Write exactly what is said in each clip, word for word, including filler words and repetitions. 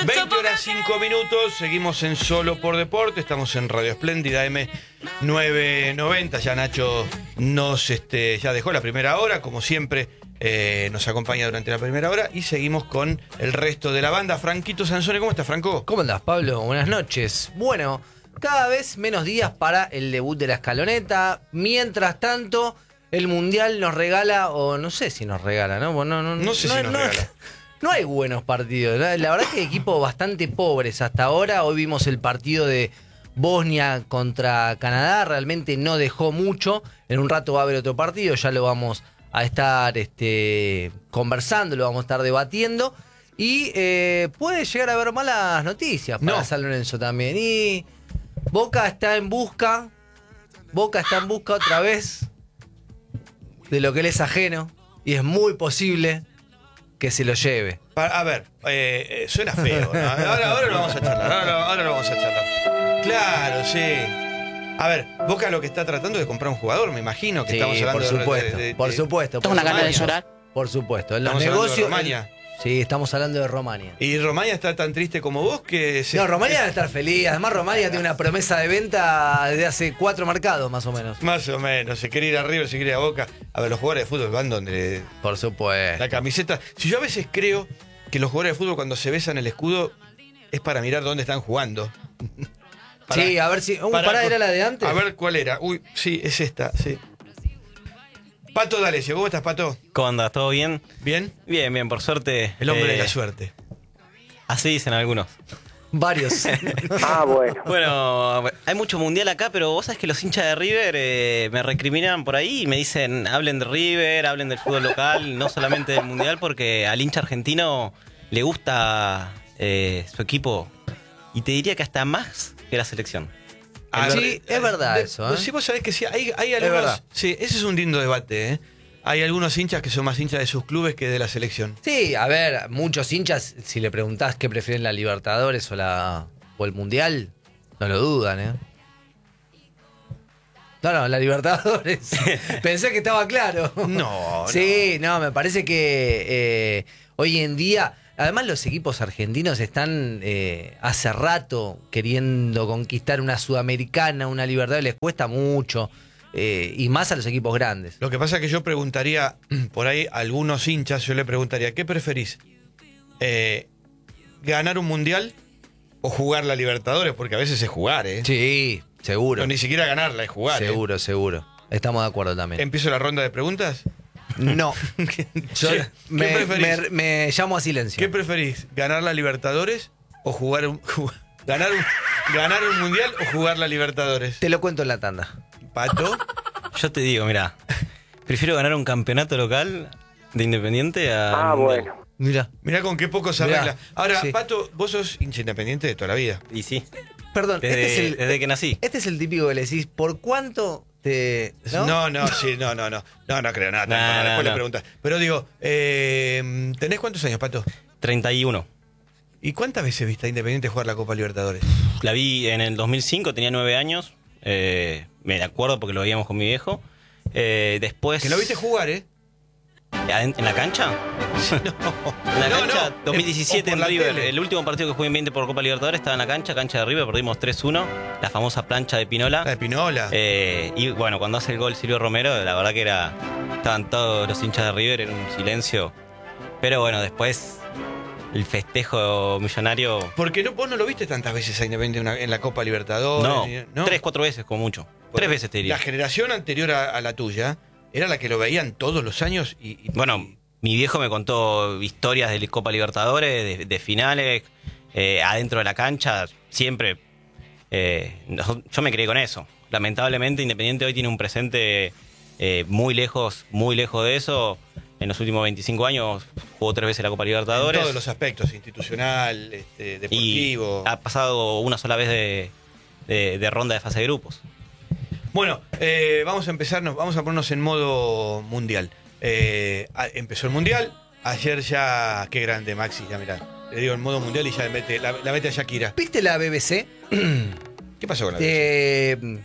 veinte horas cinco minutos, seguimos en Solo por Deporte, estamos en Radio Espléndida M novecientos noventa. Ya Nacho nos este, ya dejó la primera hora, como siempre eh, nos acompaña durante la primera hora y seguimos con el resto de la banda. Franquito Sansone, ¿cómo estás, Franco? ¿Cómo andás, Pablo? Buenas noches. Bueno, cada vez menos días para el debut de la escaloneta. Mientras tanto, el Mundial nos regala, o no sé si nos regala, ¿no? No, no, no sé no, si nos no, regala. No hay buenos partidos. La, la verdad que equipos bastante pobres hasta ahora. Hoy vimos el partido de Bosnia contra Canadá. Realmente no dejó mucho. En un rato va a haber otro partido. Ya lo vamos a estar este, conversando, lo vamos a estar debatiendo. Y eh, puede llegar a haber malas noticias para No. San Lorenzo también. Y Boca está en busca. Boca está en busca otra vez de lo que él es ajeno. Y es muy posible que se lo lleve. Pa- A ver, eh, eh, suena feo, ¿no? Ahora, ahora lo vamos a charlar, ahora, ahora lo vamos a charlar. Claro, sí. A ver, Boca lo que está tratando de comprar un jugador, me imagino que Sí, estamos hablando por de- supuesto, de, de- por de- supuesto. Tengo por una gana de supuesto. llorar. Por supuesto. En los Estamos hablando de negocios. Romania. Sí, estamos hablando de Romania. Y Romania está tan triste como vos que... Se, No, Romania debe estar feliz. Además, Romania tiene una promesa de venta desde hace cuatro mercados, más o menos. Más o menos, se quiere ir a River, se quiere ir a Boca. A ver, los jugadores de fútbol van donde Por supuesto. la camiseta... Si yo a veces creo que los jugadores de fútbol cuando se besan el escudo es para mirar dónde están jugando. Para- Sí, a ver si. Uh, para- pará, ¿era la de antes? A ver cuál era. Uy, sí, es esta, sí. Pato D'Alessio, ¿cómo estás, Pato? ¿Cómo andas? ¿Todo bien? ¿Bien? Bien, bien, por suerte. El hombre eh, de la suerte. Así dicen algunos. Varios. Ah, bueno. Bueno, hay mucho mundial acá, pero vos sabés que los hinchas de River eh, me recriminan por ahí y me dicen, hablen de River, hablen del fútbol local, no solamente del mundial, porque al hincha argentino le gusta eh, su equipo y te diría que hasta más que la selección. A Sí, ver, es verdad de- eso, ¿eh? Sí, vos sabés que sí, hay, hay verdad. algunos... Sí, ese es un lindo debate, ¿eh? Hay algunos hinchas que son más hinchas de sus clubes que de la selección. Sí, a ver, muchos hinchas, si le preguntás qué prefieren, la Libertadores o la o el Mundial, no lo dudan, ¿eh? No, no, la Libertadores. Pensé que estaba claro. No, Sí, no, me parece que eh, hoy en día, además los equipos argentinos están eh, hace rato queriendo conquistar una Sudamericana, una Libertadores, les cuesta mucho, eh, y más a los equipos grandes. Lo que pasa es que yo preguntaría, por ahí a algunos hinchas, yo le preguntaría, ¿qué preferís? Eh, ¿Ganar un mundial o jugar la Libertadores? Porque a veces es jugar, ¿eh? Sí, seguro. No, ni siquiera ganarla, es jugar. ¿eh? Seguro, seguro. Estamos de acuerdo también. ¿Empiezo la ronda de preguntas? No. Yo ¿Qué me, preferís? me- me llamo a silencio. ¿Qué preferís? ¿Ganar la Libertadores o jugar un, ju- ganar un, ganar un mundial o jugar la Libertadores? Te lo cuento en la tanda. Pato, Yo te digo, mira, prefiero ganar un campeonato local de Independiente a... Ah, bueno. Mira. mirá con qué poco se Mirá, arregla. Ahora, sí. Pato, vos sos hincha independiente de toda la vida. Y sí, Perdón, desde, este es el, desde que nací. este es el típico que le decís, ¿por cuánto te...? No, ¿No? no, sí, no, no, no. No, no creo nada. No, tampoco, no, después le no. preguntas. Pero digo, eh, ¿tenés cuántos años, Pato? treinta y uno. ¿Y cuántas veces viste a Independiente jugar la Copa Libertadores? La vi en el dos mil cinco, tenía nueve años. eh, me acuerdo porque lo veíamos con mi viejo. Eh, después... Que lo viste jugar, ¿eh? ¿En, en la cancha? No, En la no, cancha, no, dos mil diecisiete o por en la River. tele. El último partido que jugué en veinte por Copa Libertadores estaba en la cancha, cancha de River, perdimos tres uno. La famosa plancha de Pinola. La de Pinola. Eh, y bueno, cuando hace el gol Silvio Romero, la verdad que era. Estaban todos los hinchas de River en un silencio. Pero bueno, después el festejo millonario. Porque no, vos no lo viste tantas veces a Independiente en, una- en la Copa Libertadores. No, ni- tres, cuatro veces como mucho. Tres veces te diría. La generación anterior a, a la tuya era la que lo veían todos los años y... y- Bueno, y- mi viejo me contó historias de Copa Libertadores, de, de finales, eh, adentro de la cancha, siempre. eh, no- yo me crié con eso. Lamentablemente, Independiente hoy tiene un presente eh, muy lejos, muy lejos de eso. En los últimos veinticinco años jugó tres veces la Copa en Libertadores. todos los aspectos, institucional, este, y deportivo. ha pasado una sola vez de, de- de ronda de fase de grupos. Bueno, eh, vamos a empezarnos, vamos a ponernos en modo mundial. Eh, a- empezó el mundial, ayer ya, qué grande Maxi, ya mirá, le digo en modo mundial y ya le mete, la, la mete a Shakira. ¿Viste la B B C? ¿Qué pasó con la B B C? Eh,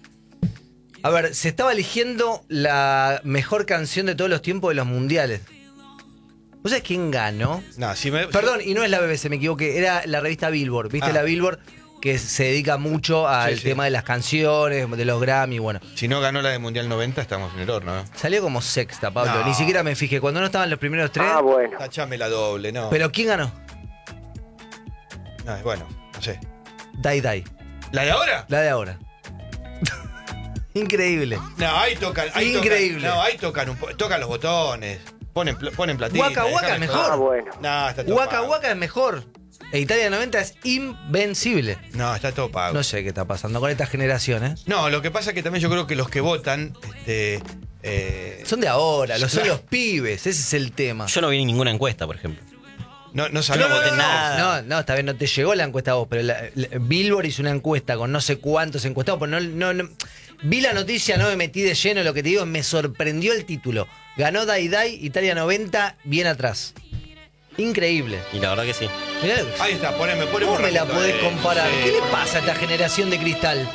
a ver, se estaba eligiendo la mejor canción de todos los tiempos de los mundiales. ¿Vos sabés quién ganó? No, si me... Perdón, y no es la B B C, me equivoqué. Era la revista Billboard. ¿Viste Ah. la Billboard? Que se dedica mucho al Sí, sí. tema de las canciones, de los Grammy, bueno. Si no ganó la de Mundial noventa, estamos en el horno, ¿no? Salió como sexta, Pablo. No. Ni siquiera me fijé. Cuando no estaban los primeros tres. Ah, bueno. Tachame la doble, no. ¿Pero quién ganó? No, bueno, no sé. Dai Dai. ¿La de ahora? La de ahora. Increíble. No, ahí tocan. Ahí Increíble. Tocan, no, ahí tocan, un po- tocan los botones. Ponen, pl- ponen platita. Waka Waka déjame es joder. mejor. Ah, bueno. No, está todo Waka pago. Waka es mejor. E Italia noventa es invencible. No, está todo pago. No sé qué está pasando con esta generación, ¿eh? No, lo que pasa es que también yo creo que los que votan, este, eh, Son de ahora, los son Claro. los pibes, ese es el tema. Yo no vi ninguna encuesta, por ejemplo. no, no Yo sabemos. no voté nada. No, no, esta vez no te llegó la encuesta a vos, pero la- la- Billboard hizo una encuesta con no sé cuántos encuestados, pero no, no, no- vi la noticia, no me metí de lleno, lo que te digo, me sorprendió el título. Ganó Dai Dai, Italia noventa, bien atrás. Increíble. Y la verdad que sí. Mirá lo que- Ahí está, poneme, poneme ¿Cómo un me la ratito, podés eh, comparar? sí. ¿Qué le pasa a esta generación de cristal?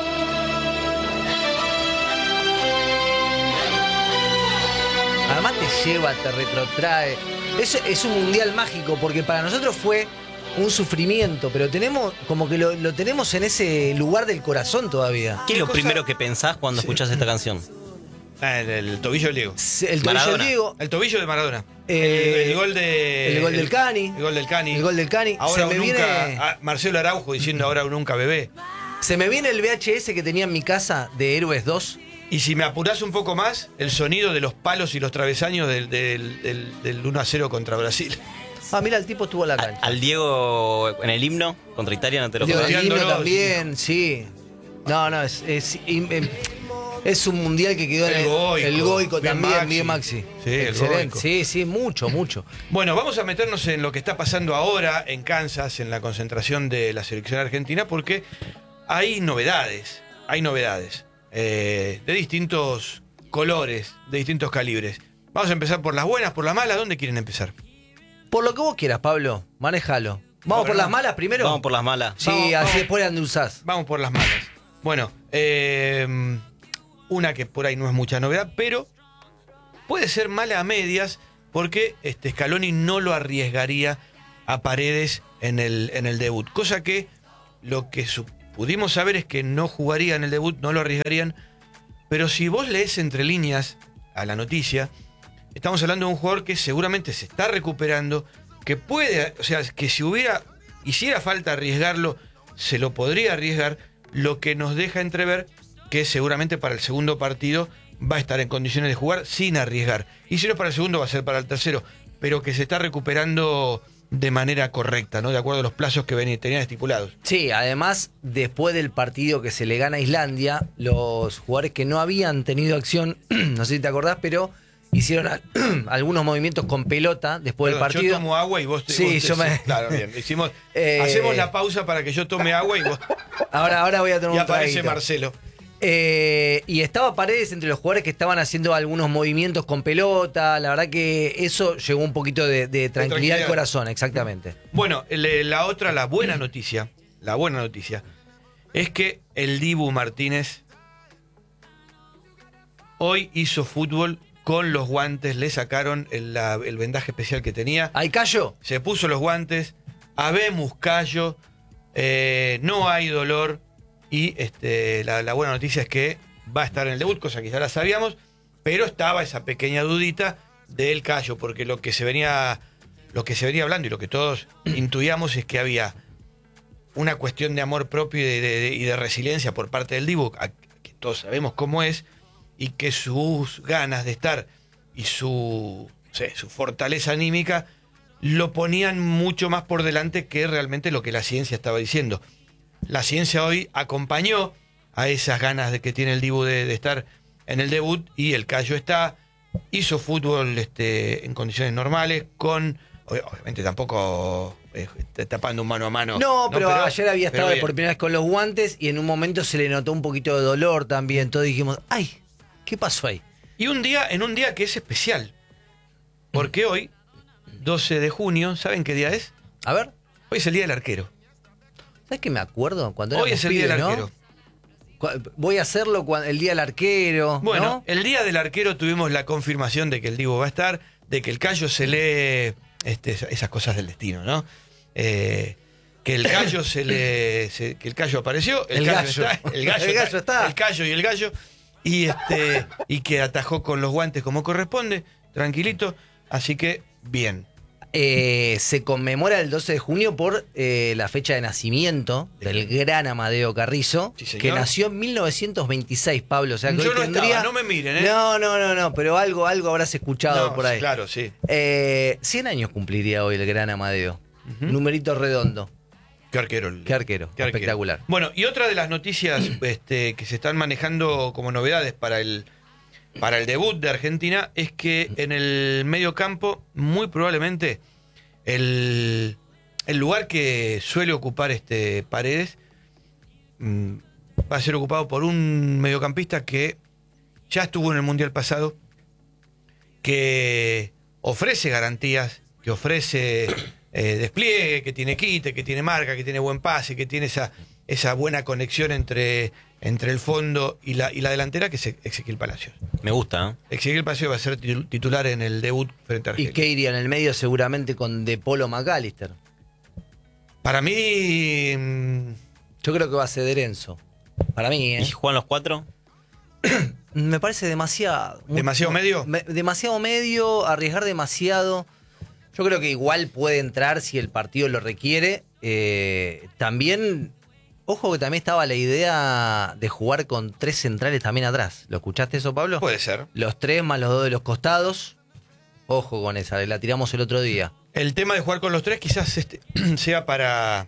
Además te lleva, te retrotrae. Es, es un mundial mágico porque para nosotros fue un sufrimiento, pero tenemos como que lo, lo tenemos en ese lugar del corazón todavía. ¿Qué es lo cosa- primero que pensás cuando escuchás esta canción? Ah, el, el tobillo del Diego. El tobillo Maradona. del Diego, El tobillo de Maradona. Eh, el, el gol de. el gol del Cani. El gol del Cani. el gol del Cani. Ahora se o me nunca. viene, ah, Marcelo Araujo diciendo ahora o nunca bebé. se me viene el V H S que tenía en mi casa de Héroes dos. Y si me apurás un poco más, el sonido de los palos y los travesaños del, del, del, del uno a cero contra Brasil. Ah, mira, el tipo estuvo en la A- cancha. al Diego en el himno contra Italia no te lo Diego jodas. del himno Jodeándolo, también, sí. No, no, es, es, im- em, es un mundial que quedó en El el, Goico, el Goico bien también, Maxi. bien Maxi. Sí, el Excelente. Goico. Sí, sí, mucho, mucho. Bueno, vamos a meternos en lo que está pasando ahora en Kansas, en la concentración de la selección argentina, porque hay novedades, hay novedades eh, de distintos colores, de distintos calibres. Vamos a empezar por las buenas, por las malas. ¿Dónde quieren empezar? Por lo que vos quieras, Pablo, manéjalo. ¿Vamos Bueno, por las no. malas primero? Vamos por las malas. Sí, Vamos, así vamos. después endulzás. Vamos por las malas. Bueno, eh, una que por ahí no es mucha novedad, pero puede ser mala a medias porque este Scaloni no lo arriesgaría a Paredes en el, en el debut. Cosa que lo que su- pudimos saber es que no jugaría en el debut, no lo arriesgarían. Pero si vos lees entre líneas a la noticia, estamos hablando de un jugador que seguramente se está recuperando, que puede, o sea, que si hubiera, hiciera falta arriesgarlo, se lo podría arriesgar, lo que nos deja entrever que seguramente para el segundo partido va a estar en condiciones de jugar sin arriesgar. Y si no es para el segundo, va a ser para el tercero, pero que se está recuperando de manera correcta, ¿no? De acuerdo a los plazos que venían, tenían estipulados. Sí, además, después del partido que se le gana a Islandia, los jugadores que no habían tenido acción, no sé si te acordás, pero hicieron a- algunos movimientos con pelota después Perdón, del partido. Yo tomo agua y vos te. Sí, vos te- yo me- Claro, bien. Hicimos, Eh, hacemos la pausa para que yo tome agua y vos. Ahora, ahora voy a tomar Y un aparece traguito. Marcelo. Eh, y estaba Paredes entre los jugadores que estaban haciendo algunos movimientos con pelota. La verdad que eso llegó un poquito de, de tranquilidad tranquilidad. al corazón, exactamente. Bueno, le- la otra, la buena noticia, la buena noticia, es que el Dibu Martínez hoy hizo fútbol con los guantes, le sacaron el, la- el vendaje especial que tenía, ¿Ahí cayó? se puso los guantes, habemos callo, eh, no hay dolor y este, la, la buena noticia es que va a estar en el debut, cosa que ya la sabíamos, pero estaba esa pequeña dudita del callo, porque lo que se venía, lo que se venía hablando y lo que todos intuíamos es que había una cuestión de amor propio y de, de- y de resiliencia por parte del Dibu, a- que todos sabemos cómo es, y que sus ganas de estar y su, no sé, su fortaleza anímica lo ponían mucho más por delante que realmente lo que la ciencia estaba diciendo. La ciencia hoy acompañó a esas ganas de que tiene el Dibu de, de estar en el debut y el callo está, hizo fútbol este, en condiciones normales, con, obviamente tampoco eh, tapando un mano a mano. No, pero, ayer había pero estado bien. por primera vez con los guantes y en un momento se le notó un poquito de dolor también. Todos dijimos, ay, ¿qué pasó ahí? Y un día, en un día que es especial, porque hoy, doce de junio, ¿saben qué día es? A ver, Hoy es el día del arquero. ¿sabes qué me acuerdo? Cuando Hoy éramos es el día del pibes, ¿no? arquero. Cu- Voy a hacerlo cuando, el día del arquero. Bueno, ¿no? el día del arquero tuvimos la confirmación de que el Dibu va a estar. de que el callo se lee, este, esas cosas del destino, ¿no? Eh, que el gallo se le. Se, que el callo apareció, el, El gallo, gallo. está, el gallo, El gallo está. El callo y el gallo. Y este. Y que atajó con los guantes como corresponde, tranquilito. Así que, bien. Eh, se conmemora el doce de junio por eh, la fecha de nacimiento del gran Amadeo Carrizo, Sí, señor. que nació en mil novecientos veintiséis, Pablo. O sea, que Yo hoy no tendría... estaba, no me miren, ¿eh? No, no, no, no, pero algo, algo habrás escuchado No, por ahí. Claro, sí. Eh, cien años cumpliría hoy el gran Amadeo. Ujú. Numerito redondo. Qué arquero. el- Qué arquero, qué arquero. espectacular. Bueno, y otra de las noticias este, que se están manejando como novedades para el, para el debut de Argentina es que en el medio campo, muy probablemente, el, el lugar que suele ocupar este Paredes mm, va a ser ocupado por un mediocampista que ya estuvo en el Mundial pasado, que ofrece garantías, que ofrece eh, despliegue, que tiene quite, que tiene marca, que tiene buen pase, que tiene esa, esa buena conexión entre, entre el fondo y la, y la delantera, que es Ezequiel Palacios. Me gusta, ¿eh? Ezequiel Palacios va a ser titu- titular en el debut frente a Y Argelia. que iría en el medio seguramente con De Polo McAllister. Para mí, mm, Yo creo que va a ser Enzo. Para mí, ¿eh? ¿Y juegan los cuatro? Me parece demasiado. ¿Demasiado medio? Me- demasiado medio, arriesgar demasiado. Yo creo que igual puede entrar si el partido lo requiere. Eh, también, ojo que también estaba la idea de jugar con tres centrales también atrás. ¿Lo escuchaste eso, Pablo? puede ser. Los tres más los dos de los costados. Ojo con esa, la tiramos el otro día. El tema de jugar con los tres quizás este, sea para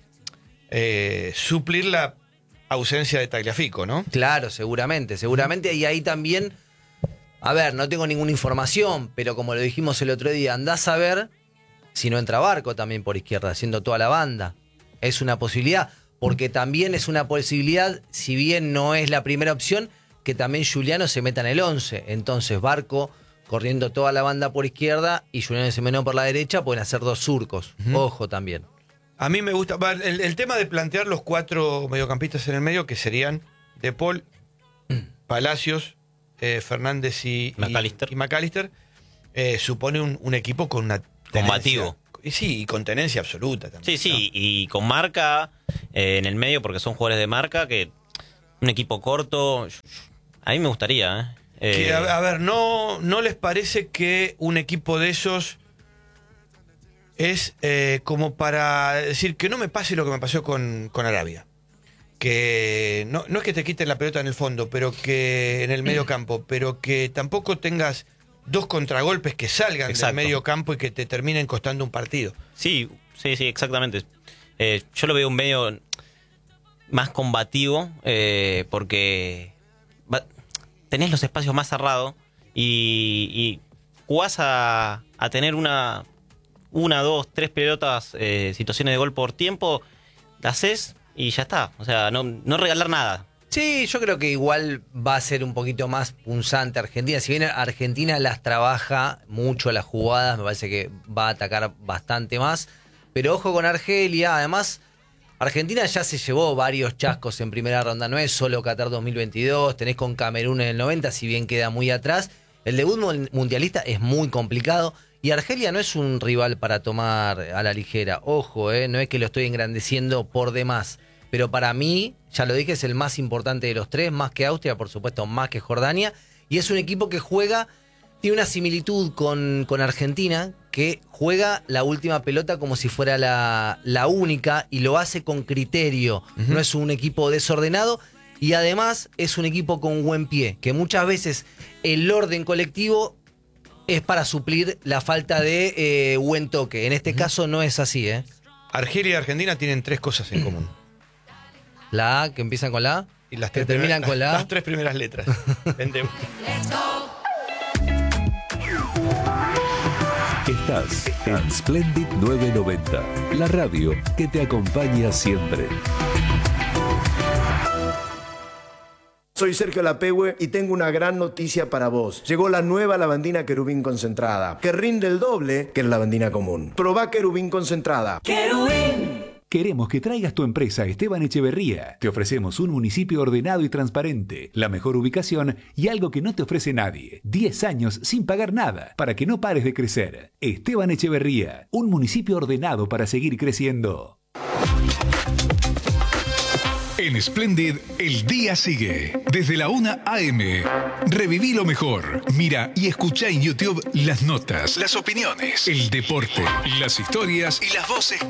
eh, suplir la ausencia de Tagliafico, ¿no? Claro, seguramente, seguramente. Y ahí también, a ver, no tengo ninguna información, pero como lo dijimos el otro día, andás a ver si no entra Barco también por izquierda, haciendo toda la banda. Es una posibilidad, porque también es una posibilidad, si bien no es la primera opción, que también Juliano se meta en el once. Entonces Barco corriendo toda la banda por izquierda y Juliano Semenó por la derecha, pueden hacer dos surcos. Ujú. Ojo también. A mí me gusta va, el, el tema de plantear los cuatro mediocampistas en el medio, que serían De Paul, Palacios, eh, Fernández y McAllister. y, y McAllister, eh, supone un, un equipo con una Combativo. tenencia- y sí, y con tenencia absoluta también. Sí, sí, y con marca eh, en el medio, porque son jugadores de marca, que un equipo corto, a mí me gustaría, ¿eh? Eh, Que, a, a ver, ¿no, ¿no les parece que un equipo de esos es eh, como para decir que no me pase lo que me pasó con, con Arabia? Que no, no es que te quiten la pelota en el fondo, pero que en el medio campo, pero que tampoco tengas dos contragolpes que salgan Exacto. del medio campo y que te terminen costando un partido. Sí, sí, sí, exactamente. Eh, yo lo veo un medio más combativo, eh, porque va- tenés los espacios más cerrados y, y jugás a, a tener una, una, dos, tres pelotas, eh, situaciones de gol por tiempo, la haces y ya está. O sea, no, no regalar nada. Sí, yo creo que igual va a ser un poquito más punzante Argentina. Si bien Argentina las trabaja mucho las jugadas, me parece que va a atacar bastante más. Pero ojo con Argelia, además Argentina ya se llevó varios chascos en primera ronda, no es solo Qatar dos mil veintidós, tenés con Camerún en el noventa, si bien queda muy atrás. El debut mundialista es muy complicado y Argelia no es un rival para tomar a la ligera. Ojo, eh, no es que lo estoy engrandeciendo por demás. Pero para mí, ya lo dije, es el más importante de los tres, más que Austria, por supuesto, más que Jordania. Y es un equipo que juega, tiene una similitud con, con Argentina, que juega la última pelota como si fuera la, la única y lo hace con criterio. Ujú. No es un equipo desordenado y además es un equipo con buen pie, que muchas veces el orden colectivo es para suplir la falta de eh, buen toque. En este Ujú. caso no es así, ¿eh? Argelia y Argentina tienen tres cosas en común. La A, que empiezan con la A. Y las Que tres terminan primeras- con la A. Las tres primeras letras. Vente. Estás en Splendid novecientos noventa, la radio que te acompaña siempre. Soy Sergio Lapehue y tengo una gran noticia para vos. Llegó la nueva lavandina Querubín concentrada, que rinde el doble que la lavandina común. Probá Querubín concentrada. ¿Qué Queremos que traigas tu empresa a Esteban Echeverría. Te ofrecemos un municipio ordenado y transparente, la mejor ubicación y algo que no te ofrece nadie. diez años sin pagar nada para que no pares de crecer. Esteban Echeverría, un municipio ordenado para seguir creciendo. En Splendid, el día sigue. Desde la una a eme. Reviví lo mejor. Mira y escucha en YouTube las notas, las opiniones, el deporte, las historias y las voces